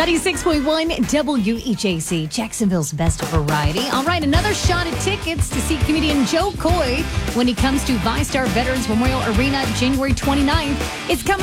96.1 WEJC, Jacksonville's best variety. All right, another shot at tickets to see comedian Joe Coy when he comes to VyStar Veterans Memorial Arena January 29th. It's coming